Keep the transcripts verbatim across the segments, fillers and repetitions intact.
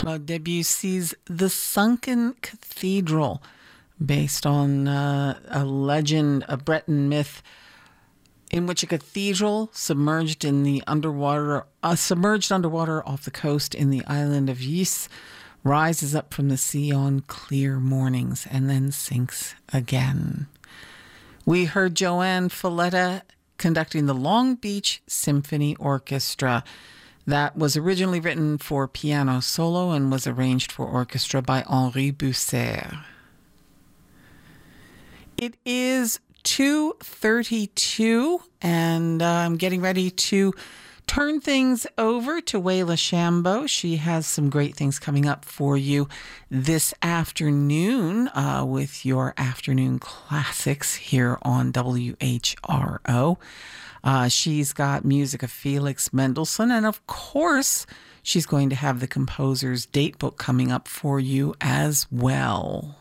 Claude Debussy's The Sunken Cathedral, based on uh, a legend, a Breton myth, in which a cathedral submerged in the underwater, uh, submerged underwater off the coast in the island of Ys, rises up from the sea on clear mornings and then sinks again. We heard Joanne Falletta conducting the Long Beach Symphony Orchestra. That was originally written for piano solo and was arranged for orchestra by Henri Bousser. It is two thirty-two, and uh, I'm getting ready to turn things over to Wayla Shambo. She has some great things coming up for you this afternoon uh, with your afternoon classics here on W H R O. Uh, she's got music of Felix Mendelssohn, and of course, she's going to have the composer's date book coming up for you as well.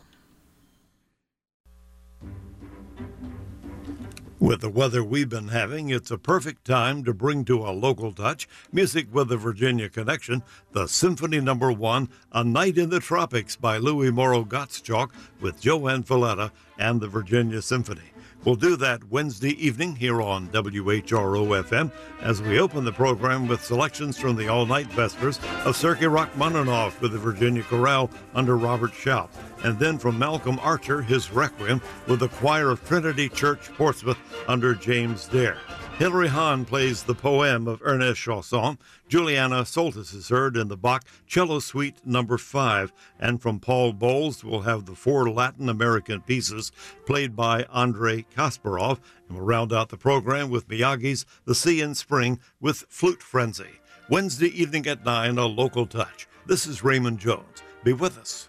With the weather we've been having, it's a perfect time to bring to a local touch music with the Virginia Connection, the Symphony Number One, A Night in the Tropics by Louis Morrow Gottschalk with Joanne Falletta and the Virginia Symphony. We'll do that Wednesday evening here on W H R O F M as we open the program with selections from the all-night Vespers of Sergei Rachmaninoff with the Virginia Chorale under Robert Schaub, and then from Malcolm Archer, his Requiem with the Choir of Trinity Church, Portsmouth under James Dare. Hilary Hahn plays the poem of Ernest Chausson. Juliana Soltis is heard in the Bach Cello Suite number five. And from Paul Bowles, we'll have the four Latin American pieces played by Andrei Kasparov. And we'll round out the program with Miyagi's The Sea in Spring with Flute Frenzy. Wednesday evening at nine, a local touch. This is Raymond Jones. Be with us.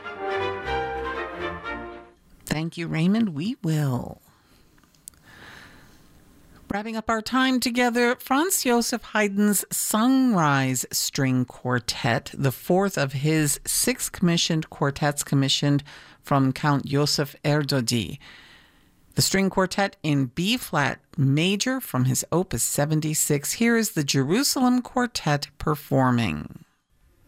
Thank you, Raymond. We will. Wrapping up our time together, Franz Joseph Haydn's Sunrise String Quartet, the fourth of his six commissioned quartets commissioned from Count Joseph Erdődy. The string quartet in B-flat major from his Opus seventy-six. Here is the Jerusalem Quartet performing.